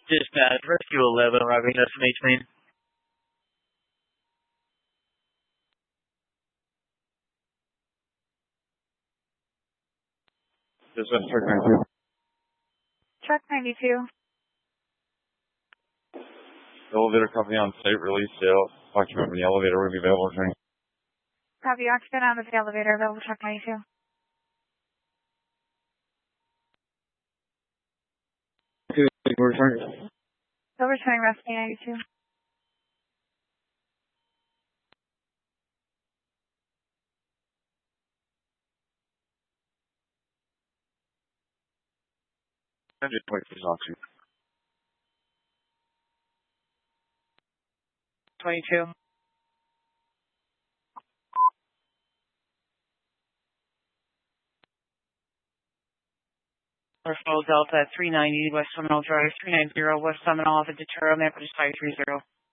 Dispatch, Rescue 11, arriving destination main. Dispatch, truck 92. Truck 92. Elevator copy on site, release sale. Occupant in the elevator will be available during. Copy, occupant on the elevator, available truck 92. We're returning. Still returning Rescue 92. Wait, please, oxygen. 22. Norfolk Delta 390 West Seminole Drive, 390 West Seminole, off at Deterra, Map 530.